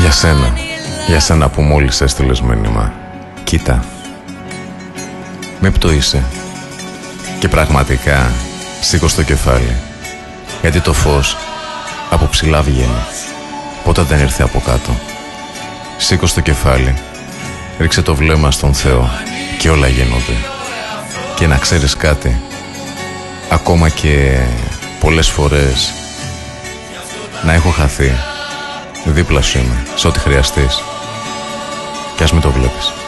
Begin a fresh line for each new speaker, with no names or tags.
Για σένα που μόλις έστειλες μήνυμα. Κοίτα, με πτωείσαι και πραγματικά σήκω στο κεφάλι, γιατί το φως από ψηλά βγαίνει, ποτέ δεν ήρθε από κάτω. Σήκω στο κεφάλι, ρίξε το βλέμμα στον Θεό και όλα γίνονται. Και να ξέρεις κάτι, ακόμα και πολλές φορές να έχω χαθεί, δίπλα σου είμαι, σε ό,τι χρειαστείς. Κι ας μην το βλέπεις.